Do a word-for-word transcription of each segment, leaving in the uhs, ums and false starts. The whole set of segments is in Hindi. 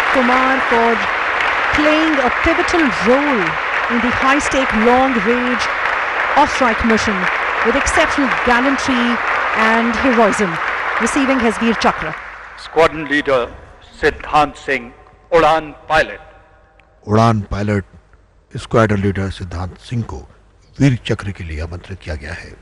Kumar for playing a pivotal role in the high-stake long-range off-strike mission with exceptional gallantry and heroism, receiving his Veer Chakra. Squadron leader Siddhant Singh, Udan pilot. उड़ान पायलट स्क्वाड्रन लीडर सिद्धांत सिंह को वीर चक्र के लिए आमंत्रित किया गया है।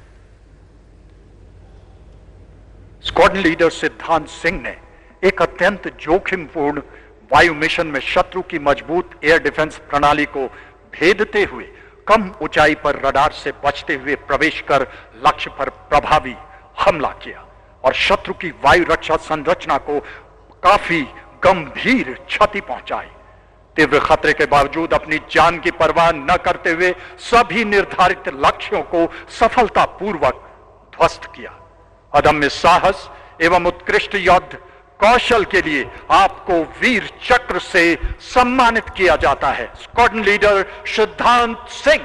स्क्वाड्रन लीडर सिद्धांत सिंह ने एक अत्यंत जोखिमपूर्ण वायु मिशन में शत्रु की मजबूत एयर डिफेंस प्रणाली को भेदते हुए कम ऊंचाई पर रडार से बचते हुए प्रवेश कर लक्ष्य पर प्रभावी हमला किया और शत्रु की वायु रक्षा संरचना को काफी गंभीर क्षति पहुंचाई। तीव्र खतरे के बावजूद अपनी जान की परवाह न करते हुए सभी निर्धारित लक्ष्यों को सफलतापूर्वक ध्वस्त किया। अदम्य साहस एवं उत्कृष्ट युद्ध कौशल के लिए आपको वीर चक्र से सम्मानित किया जाता है। स्क्वाड्रन लीडर सिद्धांत सिंह।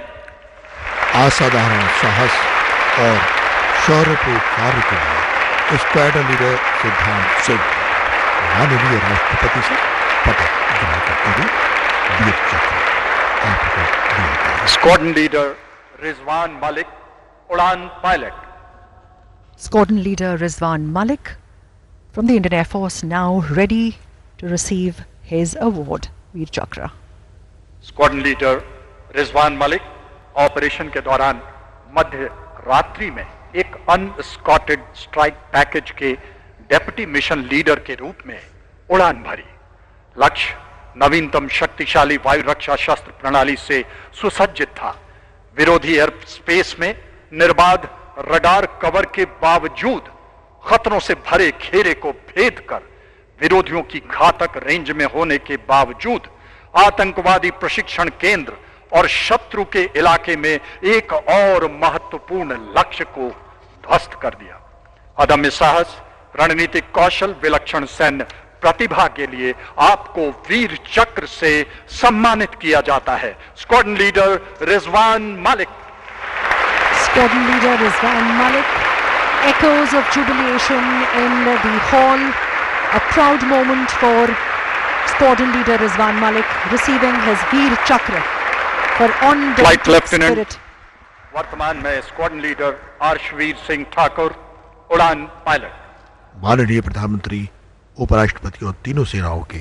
असाधारण साहस और शौर्यपूर्ण कार्य के लिए स्क्वाड्रन लीडर सिद्धांत सिंह माननीय राष्ट्रपति से पदक ग्रहण करते हुए वीर चक्र आपको दिया गया है। स्क्वाड्रन लीडर रिजवान मलिक, उड़ान pilot. Squadron leader Rizwan Malik from the Indian Air Force now ready to receive his award, Veer Chakra. Squadron leader Rizwan Malik operation के दौरान मध्य रात्रि में एक अनस्कॉटेड स्ट्राइक पैकेज के डेप्यूटी मिशन लीडर के रूप में उड़ान भरी। लक्ष्य नवीनतम शक्तिशाली वायु रक्षा शस्त्र प्रणाली से सुसज्जित था। विरोधी एयर स्पेस में निर्बाध रडार कवर के बावजूद खतरों से भरे घेरे को भेद कर विरोधियों की घातक रेंज में होने के बावजूद आतंकवादी प्रशिक्षण केंद्र और शत्रु के इलाके में एक और महत्वपूर्ण लक्ष्य को ध्वस्त कर दिया। अदम्य साहस, रणनीतिक कौशल, विलक्षण सैन्य प्रतिभा के लिए आपको वीर चक्र से सम्मानित किया जाता है। Squadron leader Rizwan Malik. Squadron leader Rizwan Malik. Echoes of jubilation in the hall. A proud moment for Squadron leader Rizwan Malik receiving his Veer Chakra for undaunted spirit. वर्तमान में स्क्वाड्रन लीडर अर्शवीर सिंह ठाकुर, उड़ान पायलट। माननीय प्रधानमंत्री, उपराष्ट्रपति और तीनों सेनाओं के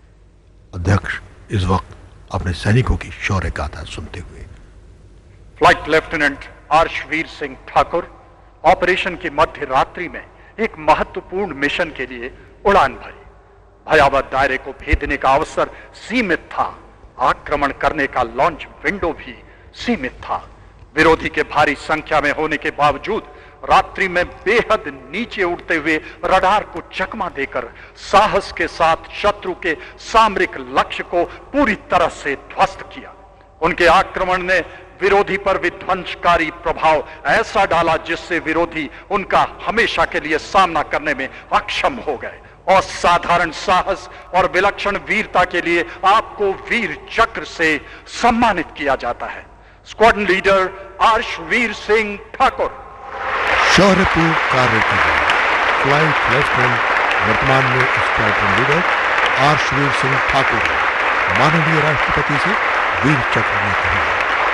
अध्यक्ष इस वक्त अपने सैनिकों की शौर्य गाथा सुनते हुए। Flight lieutenant Arshveer Singh Thakur operation की मध्य रात्रि में एक महत्वपूर्ण मिशन के लिए उड़ान भरी। भयावह दायरे को भेदने का अवसर सीमित था, आक्रमण करने का लॉन्च विंडो भी सीमित था। विरोधी के भारी संख्या में होने के बावजूद रात्रि में बेहद नीचे उड़ते हुए रडार को चकमा देकर साहस के साथ शत्रु के सामरिक लक्ष्य को पूरी तरह से ध्वस्त किया। उनके आक्रमण ने विरोधी पर विध्वंसकारी प्रभाव ऐसा डाला जिससे विरोधी उनका हमेशा के लिए सामना करने में अक्षम हो गए। असाधारण साहस और विलक्षण वीरता के लिए आपको वीर चक्र से सम्मानित किया जाता है। Squadron leader Arshveer Singh Thakur. शौर्यपूर्ण कार्य के लिए फ्लाइट लेफ्टिनेंट वर्तमान में स्क्वाड्रन लीडर अर्शवीर सिंह ठाकुर माननीय राष्ट्रपति से वीर चक्र में कहा।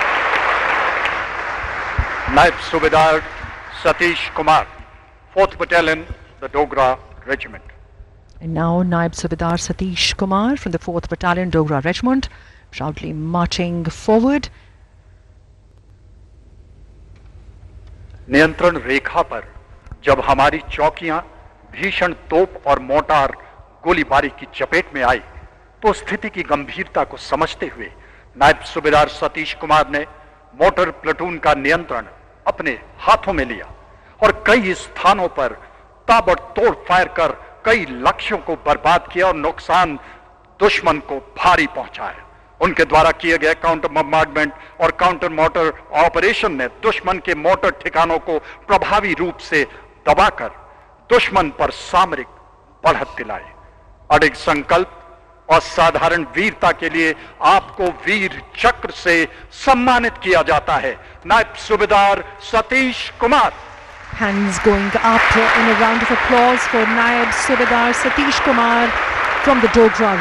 नायब सूबेदार Satish Kumar, fourth battalion, the Dogra regiment. And now Naib Subedar Satish Kumar from the fourth Battalion Dogra Regiment proudly marching forward. नियंत्रण रेखा पर जब हमारी चौकियां भीषण तोप और मोटार गोलीबारी की चपेट में आई तो स्थिति की गंभीरता को समझते हुए नायब सूबेदार सतीश कुमार ने मोटर प्लेटून का नियंत्रण अपने हाथों में लिया और कई स्थानों पर ताबड़तोड़ फायर कर कई लक्ष्यों को बर्बाद किया और नुकसान दुश्मन को भारी पहुंचाया। उनके द्वारा किए गए काउंटर बम्बार्डमेंट और काउंटर मोटर ऑपरेशन ने दुश्मन के मोटर ठिकानों को प्रभावी रूप से दबाकर दुश्मन पर सामरिक बढ़त दिलाई। अडिग संकल्प और साधारण वीरता के लिए आपको वीर चक्र से सम्मानित किया जाता है। नायब सूबेदार Satish Kumar. Hands going up in a round of applause for Naib Subedar Satish Kumar from the Dogra